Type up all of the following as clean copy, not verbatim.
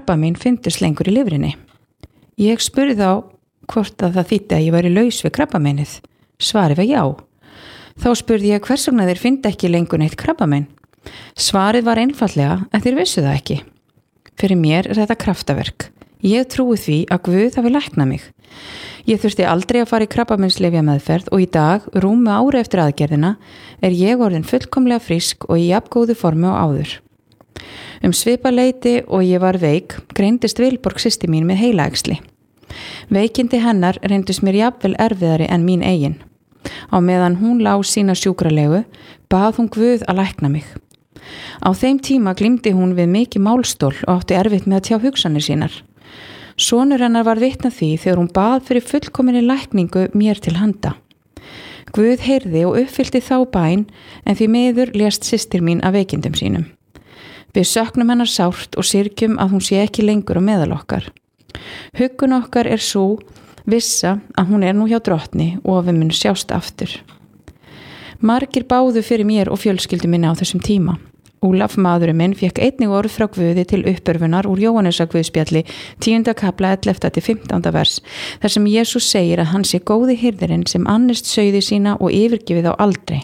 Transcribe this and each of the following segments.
krabbamein fyndust lengur í lifrinni. Ég spurði þá hvort að það þýddi að ég væri laus við krabbameinið. Svarið var já. Þá spurði ég hvers vegna þeir fyndi ekki lengur neitt krabbamein. Svarið var einfaldlega að þeir vissu það ekki. Fyrir mér þetta kraftaverk. Ég trúi því að Guð hafi læknað mig. Ég þurfti aldrei að fara í krabbameinslyfjameðferð og í dag, rúmu ári eftir aðgerðina, ég orðin fullkomlega frísk og í jafngóðu formi og áður. Svipað leyti og ég var veik, greindist Vilborg systir mín með heilaæxli. Veikindi hennar reyndust mér jafnvel erfiðari en mín eigin. Á meðan hún lá sína sjúkralegu, bað hún Guð að lækna mig. Á þeim tíma glímdi hún við mikið málstól og átti erfitt með að tjá hugsanir sínar. Sonur hennar var vitni að því þegar hún bað fyrir fullkominni lækningu mér til handa. Guð heyrði og uppfyllti þá bæn en því miður lést systir mín af veikindum sínum. Við söknum hennar sárt og syrgjum að hún sé ekki lengur á meðal okkar. Huggun okkar sú vissa að hún nú hjá Drottni og að við munum sjást aftur. Margir báðu fyrir mér og fjölskyldu minni á þessum tíma. Ólaf maðurinn minn fékk einnig orð frá Guði til uppörfunar úr Jóhannesar Guðspjalli 10. kapla 11. til 15. vers þar sem Jesús segir að hann sé góði hirðirinn sem annist sauði sína og yfirgefið á aldrei.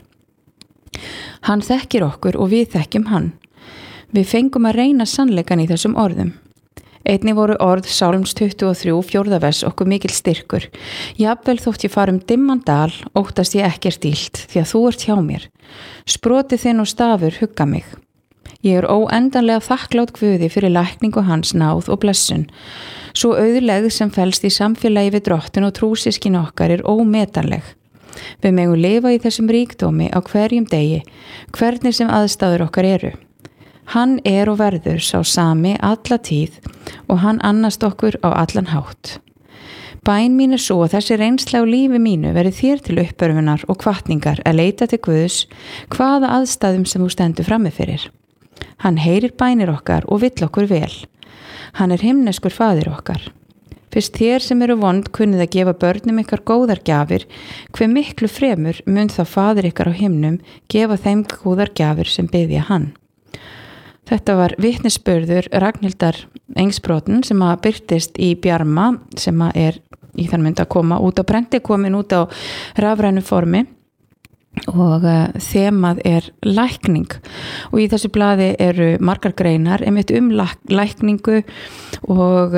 Hann þekkir okkur og við þekkjum hann. Við fengum að reyna sannleikan í þessum orðum. Einnig voru orð Sálms 23, 4. vers okkur mikil styrkur. Jafnvel þótt ég fara dimman dal, óttast ég ekkert illt því að þú ert hjá mér. Sprotið þinn og stafur hugga mig. Ég óendanlega þakklátt Guði fyrir lækningu hans náð og blessun. Svo auðlegð sem felst í samfélagi við Drottin og trúsískin okkar ómetanleg. Við megum lifa í þessum ríkdómi á hverjum degi, hvernig sem aðstæður okkar eru. Hann og verður sá sami alla tíð og hann annast okkur á allan hátt. Bæn mín svo að þessi reynsla á lífi mínu verði þér til uppörfunar og hvatningar að leita til Guðs hvaða aðstæðum sem þú stendur frammi fyrir. Hann heyrir bænir okkar og vill okkur vel. Hann himneskur faðir okkar. Fyrst þér sem eru vond kunnið að gefa börnum ykkar góðar gjafir, hve miklu fremur mun þá faðir ykkar á himnum gefa þeim góðar gjafir sem biðja hann. Þetta var vitnisburður Ragnhildar Engsbroten sem að birtist í Bjarma sem að í þann mynd að koma út á prenti, komin út á rafrænu formi og þemað lækning og í þessu blaði eru margar greinar einmitt lækningu og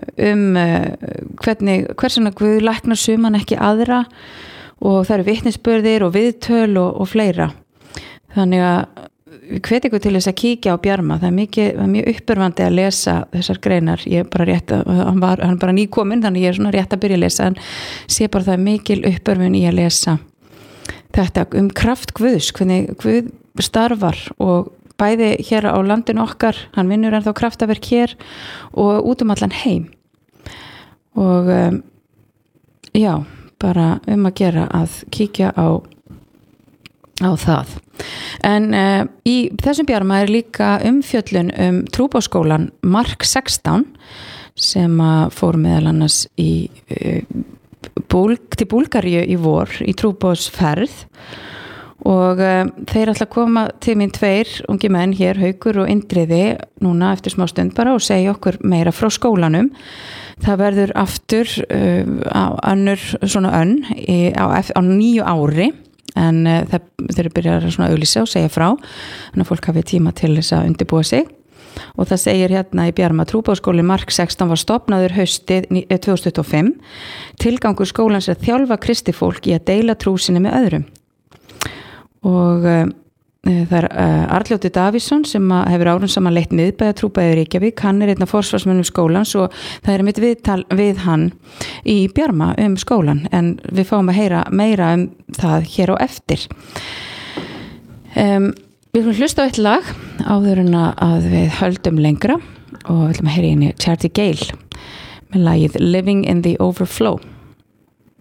hversuna Guð læknar suman ekki aðra og það eru vitnisburðir og viðtöl og fleira. Þannig að hvet ykkur til þess að kíkja á Bjarma, það er mjög uppörvandi að lesa þessar greinar. Ég bara hann bara nýkominn, þannig ég svona rétt að byrja að lesa en sé bara það mikil uppörvun í að lesa þetta kraft Guðs, hvernig Guð starfar og bæði hér á landinu okkar, hann vinnur ennþá kraftaverk hér og út allan heim og já, bara að gera að kíkja á það. En í þessum Bjarma líka umfjöllun trúboðsskólan Mark 16 sem fór meðal annars til Búlgaríu í vor í trúboðsferð og þeir ætla að koma til mín 2 ungi menn hér, Haukur og Indriði núna eftir smá stund bara og segja okkur meira frá skólanum. Það verður aftur önnur svona á 9 ári en þeir byrjar svona að auglýsa og segja frá þannig að fólk hafi tíma til þess að undirbúa sig og það segir hérna í Bjarma trúboðsskóli Mark 16 var stofnaður haustið 2025 tilgangur skólans að þjálfa kristifólk í að deila trú sinni með öðrum og það Arnljótur Davíðsson sem hefur árum saman leitt miðbæja trúbæði Reykjavík, hann einn af forsvarsmönnum skólans og það mitt viðtal við hann í Bjarma skólan en við fáum að heyra meira það hér á eftir. Við viljum hlusta á eitt lag áður en að við höldum lengra og við viljum að heyra inn í Charity Gale með lagið Living in the Overflow.